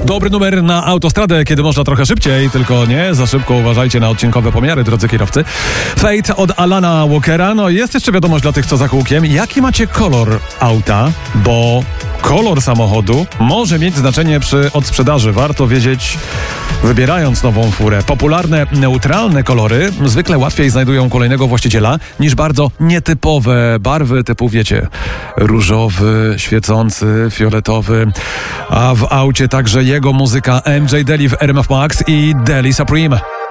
Dobry numer na autostradę, kiedy można trochę szybciej, tylko nie za szybko, uważajcie na odcinkowe pomiary, drodzy kierowcy. Fate od Alana Walkera. No jest jeszcze wiadomość dla tych, co za kółkiem. Jaki macie kolor auta? Bo kolor samochodu może mieć znaczenie przy odsprzedaży. Warto wiedzieć, wybierając nową furę. Popularne, neutralne kolory zwykle łatwiej znajdują kolejnego właściciela niż bardzo nietypowe barwy typu, wiecie, różowy, świecący, fioletowy. A w aucie także jego muzyka MJ Daly w RMF Max i Daly Supreme.